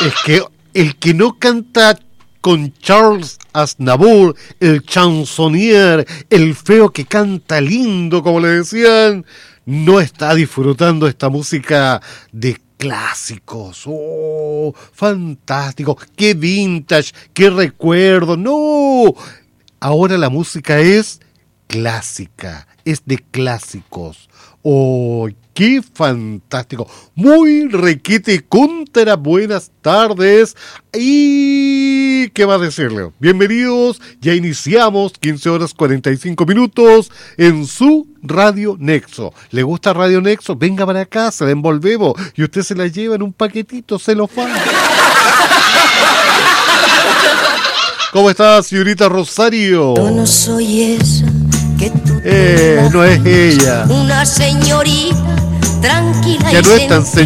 Es que el que no canta con Charles Aznavour, el chansonnier, el feo que canta lindo, como le decían, no está disfrutando esta música de clásicos. ¡Oh, fantástico! ¡Qué vintage! ¡Qué recuerdo! ¡No! Ahora la música es clásica, es de clásicos. ¡Oh, qué fantástico! Muy requete contra, buenas tardes. ¿Y qué va a decirle? Bienvenidos, ya iniciamos 15 horas 45 minutos en su Radio Nexo. ¿Le gusta Radio Nexo? Venga para acá, se la envolvemos y usted se la lleva en un paquetito celofán. ¿Cómo está, señorita Rosario? Yo no soy esa que tú no es ella. una señorita tranquila ya y no es tan